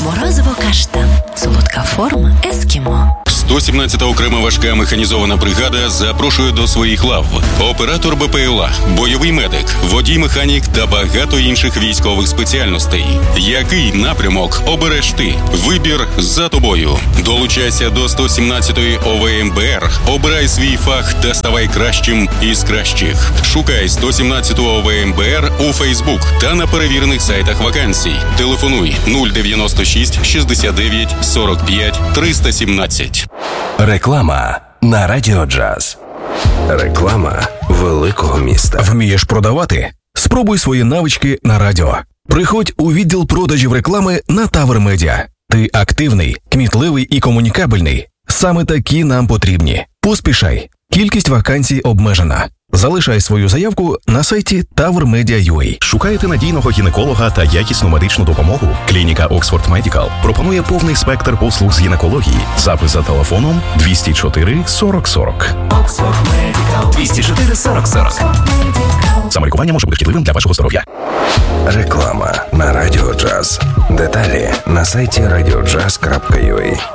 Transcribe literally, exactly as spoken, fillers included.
Морозиво каштан. Солодка форма ескімо. сто сімнадцята окрема важка механізована бригада запрошує до своїх лав оператор БПЛА, бойовий медик, водій-механік та багато інших військових спеціальностей. Який напрямок обереш ти? Вибір за тобою. Долучайся до сто сімнадцятої ОВМБР, обирай свій фах та ставай кращим із кращих. Шукай сто сімнадцяту ОВМБР у Фейсбук та на перевірених сайтах вакансій. Телефонуй нуль дев'яносто шість шістдесят дев'ять сорок п'ять триста сімнадцять. Реклама на Радіо Джаз. Реклама великого міста. Вмієш продавати? Спробуй свої навички на радіо. Приходь у відділ продажів реклами на Тавер Медіа. Ти активний, кмітливий і комунікабельний. Саме такі нам потрібні. Поспішай. Кількість вакансій обмежена. Залишай свою заявку на сайті тавер медіа крапка ю а. Шукаєте надійного гінеколога та якісну медичну допомогу? Клініка Oxford Medical пропонує повний спектр послуг з гінекології. Запис за телефоном двісті чотири сорок сорок. Oxford Medical. двісті чотири сорок сорок. Самолікування може бути шкідливим для вашого здоров'я. Реклама на Радіо Джаз. Деталі на сайті радіо джаз крапка ю а.